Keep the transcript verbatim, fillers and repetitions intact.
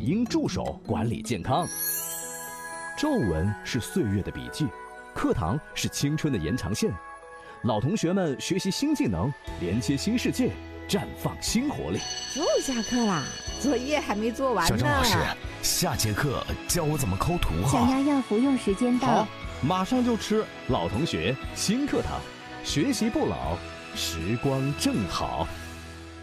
英助手管理健康。皱纹是岁月的笔记，课堂是青春的延长线。老同学们学习新技能，连接新世界，绽放新活力。 又下课啦，作业还没做完呢。 小张老师，下节课教我怎么抠图哈。 小丫要服用时间到。 好，马上就吃。老同学，新课堂，学习不老，时光正好。